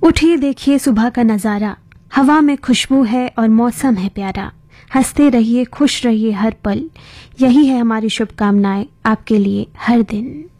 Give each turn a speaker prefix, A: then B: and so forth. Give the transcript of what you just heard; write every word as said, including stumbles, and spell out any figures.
A: उठिए देखिए सुबह का नजारा, हवा में खुशबू है और मौसम है प्यारा। हंसते रहिए, खुश रहिए हर पल, यही है हमारी शुभकामनाएं आपके लिए हर दिन।